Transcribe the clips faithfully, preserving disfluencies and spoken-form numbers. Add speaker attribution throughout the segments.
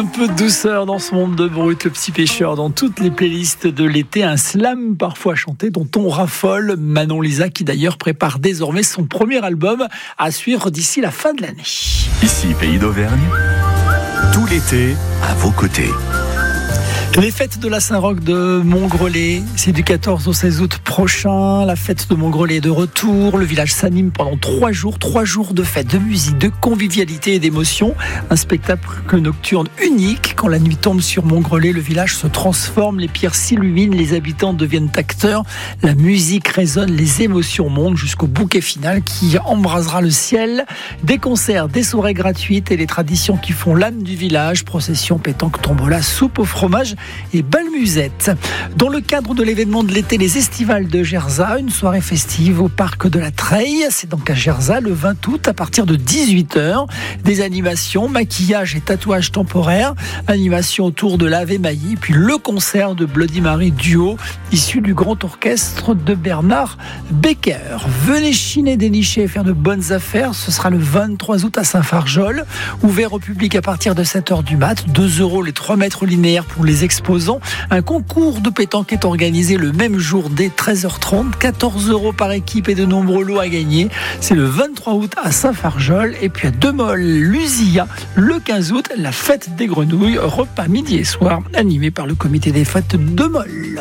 Speaker 1: Un peu de douceur dans ce monde de brut, le petit pêcheur dans toutes les playlists de l'été, un slam parfois chanté dont on raffole. Manon Lisa qui d'ailleurs prépare désormais son premier album à suivre d'ici la fin de l'année.
Speaker 2: Ici Pays d'Auvergne, tout l'été à vos côtés.
Speaker 1: Les fêtes de la Saint-Roch de Montgrelais, c'est du quatorze au seize août prochain. La fête de Montgrelais est de retour. Le village s'anime pendant trois jours, trois jours de fête, de musique, de convivialité et d'émotion. Un spectacle nocturne unique. Quand la nuit tombe sur Montgrelais, le village se transforme, les pierres s'illuminent, les habitants deviennent acteurs. La musique résonne, les émotions montent jusqu'au bouquet final qui embrasera le ciel. Des concerts, des soirées gratuites et les traditions qui font l'âme du village. Procession, pétanque, tombola, soupe au fromage et belle musette. Dans le cadre de l'événement de l'été, les Estivales de Gerza, une soirée festive au parc de la Treille. C'est donc à Gerza le vingt août à partir de dix-huit heures. Des animations, maquillage et tatouage temporaire, animation autour de l'Ave Mailly, puis le concert de Bloody Mary duo issu du grand orchestre de Bernard Becker. Venez chiner, dénicher et faire de bonnes affaires. Ce sera le vingt-trois août à Saint-Fargeol, ouvert au public à partir de sept heures du mat. deux euros les trois mètres linéaires pour les exposants. Un concours de pétanque est organisé le même jour dès treize heures trente. quatorze euros par équipe et de nombreux lots à gagner. C'est le vingt-trois août à Saint-Fargeol. Et puis à Demol, Lusia, le quinze août, la fête des grenouilles. Repas midi et soir animé par le comité des fêtes de Demol.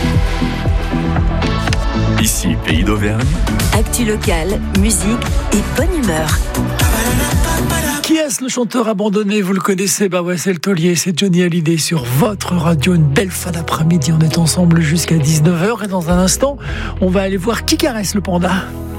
Speaker 2: Ici Pays d'Auvergne.
Speaker 3: Actu locale, musique et bonne humeur.
Speaker 1: Qui est-ce, le chanteur abandonné? Vous le connaissez, bah ouais, c'est le taulier, c'est Johnny Hallyday sur votre radio. Une belle fin d'après-midi, on est ensemble jusqu'à dix-neuf heures et dans un instant, on va aller voir Qui caresse le panda.